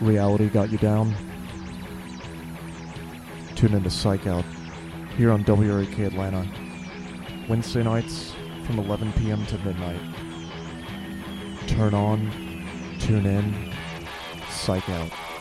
reality got you down, tune into Psych Out here on WRAK Atlanta, Wednesday nights from 11 p.m. to midnight. Turn on, tune in, Psych Out.